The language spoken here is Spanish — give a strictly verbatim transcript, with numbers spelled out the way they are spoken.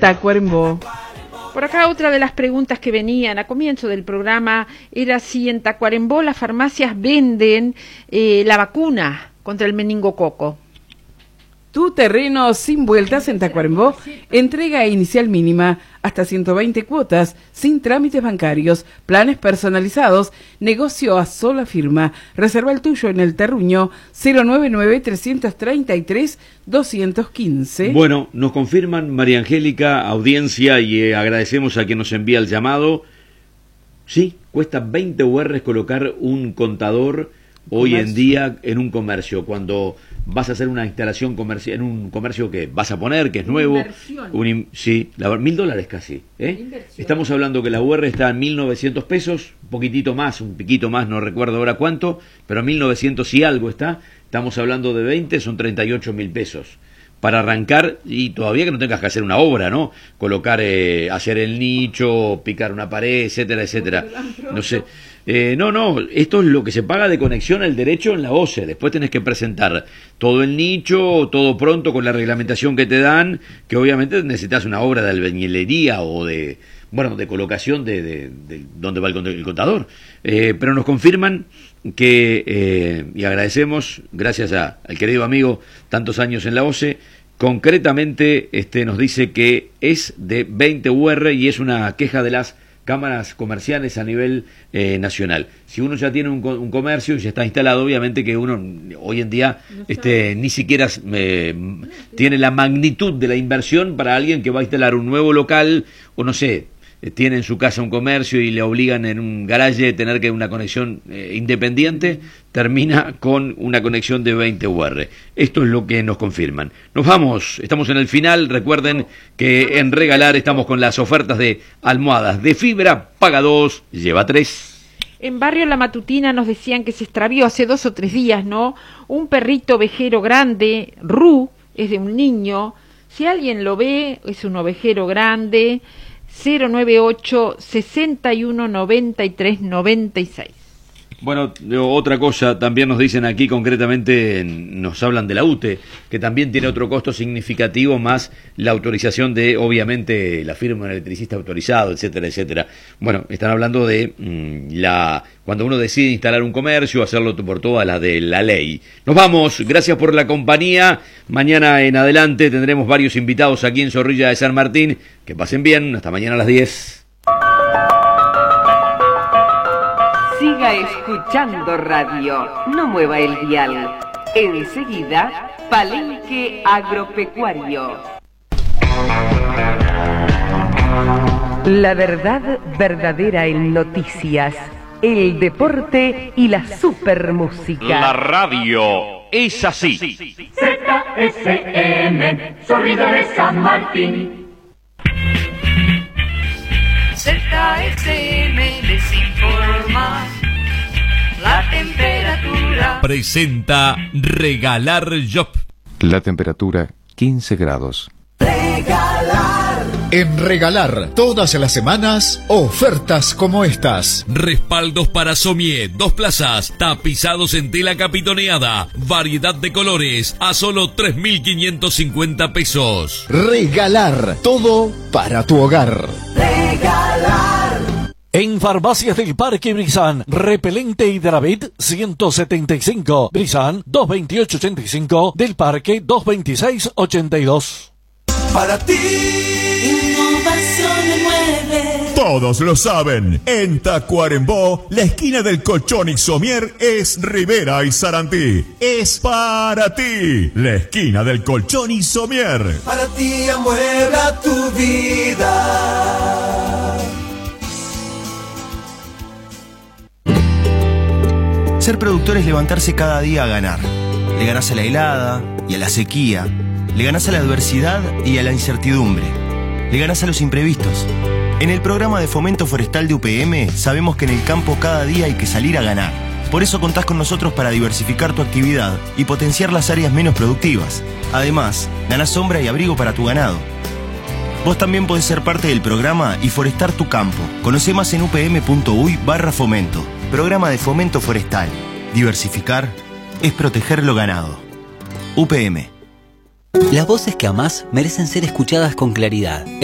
Tacuarembó. Por acá otra de las preguntas que venían a comienzo del programa era si en Tacuarembó las farmacias venden eh, la vacuna contra el meningococo. Tu terreno sin vueltas en Tacuarembó, entrega inicial mínima hasta ciento veinte cuotas, sin trámites bancarios, planes personalizados, negocio a sola firma. Reserva el tuyo en el Terruño cero nueve nueve, tres tres tres, dos uno cinco. Bueno, nos confirman María Angélica, audiencia, y eh, agradecemos a quien nos envía el llamado. Sí, cuesta veinte U Rs colocar un contador hoy comercio. En día en un comercio, cuando vas a hacer una instalación comercial en un comercio que vas a poner, que es nuevo. Un, sí, la, mil dólares casi. ¿eh? Estamos hablando que la U R está en mil novecientos pesos, un poquitito más, un piquito más, no recuerdo ahora cuánto, pero mil novecientos y algo está. Estamos hablando de veinte, son treinta y ocho mil pesos. Para arrancar, y todavía que no tengas que hacer una obra, ¿no? Colocar, eh, hacer el nicho, picar una pared, etcétera, etcétera. No sé. Eh, no, no, esto es lo que se paga de conexión al derecho en la O C E. Después tenés que presentar todo el nicho, todo pronto con la reglamentación que te dan, que obviamente necesitas una obra de albañilería o de, bueno, de colocación de, de, de dónde va el, el contador. Eh, pero nos confirman que, eh, y agradecemos, gracias a, al querido amigo, tantos años en la O C E, concretamente este, nos dice que es de veinte U R y es una queja de las cámaras comerciales a nivel eh, nacional. Si uno ya tiene un, un comercio y ya está instalado, obviamente que uno hoy en día este, ni siquiera eh, tiene la magnitud de la inversión para alguien que va a instalar un nuevo local, o no sé, tiene en su casa un comercio y le obligan en un garaje a tener que una conexión eh, independiente, termina con una conexión de veinte U R. Esto es lo que nos confirman. Nos vamos, estamos en el final. Recuerden que en Regalar estamos con las ofertas de almohadas de fibra, paga dos, lleva tres. En Barrio La Matutina nos decían que se extravió hace dos o tres días, ¿no? Un perrito ovejero grande, Ru, es de un niño. Si alguien lo ve, es un ovejero grande. cero nueve ocho, sesenta y uno, noventa y tres, noventa y seis. Bueno, otra cosa, también nos dicen aquí concretamente, nos hablan de la U T E, que también tiene otro costo significativo, más la autorización de, obviamente, la firma de un electricista autorizado, etcétera, etcétera. Bueno, están hablando de mmm, la cuando uno decide instalar un comercio, hacerlo por toda la de la ley. Nos vamos, gracias por la compañía. Mañana en adelante tendremos varios invitados aquí en Zorrilla de San Martín. Que pasen bien, hasta mañana a las diez. Siga escuchando radio, no mueva el dial. Enseguida, Palenque Agropecuario. La verdad verdadera en noticias, el deporte y la supermúsica. La radio es así. Z S M, Zorrilla de San Martín. Z S M les informa la temperatura. Presenta Regalar Job. La temperatura quince grados. Regalar. En Regalar, todas las semanas, ofertas como estas. Respaldos para somier, dos plazas, tapizados en tela capitoneada, variedad de colores, a solo tres mil quinientos cincuenta pesos. Regalar, todo para tu hogar. Regalar. En Farmacias del Parque Brizán, repelente Hidravit ciento setenta y cinco, Brizán doscientos veintiocho ochenta y cinco, del Parque doscientos veintiséis ochenta y dos. Para ti, Innovación nueve. Todos lo saben, en Tacuarembó, la esquina del Colchón y Somier es Rivera y Sarantí. Es para ti, la esquina del Colchón y Somier. Para ti amuebla tu vida. Ser productor es levantarse cada día a ganar. Le ganás a la helada y a la sequía. Le ganás a la adversidad y a la incertidumbre. Le ganás a los imprevistos. En el programa de fomento forestal de U P M sabemos que en el campo cada día hay que salir a ganar. Por eso contás con nosotros para diversificar tu actividad y potenciar las áreas menos productivas. Además, ganás sombra y abrigo para tu ganado. Vos también podés ser parte del programa y forestar tu campo. Conocé más en upm.uy barra fomento. Programa de fomento forestal. Diversificar es proteger lo ganado. U P M. Las voces que amás merecen ser escuchadas con claridad.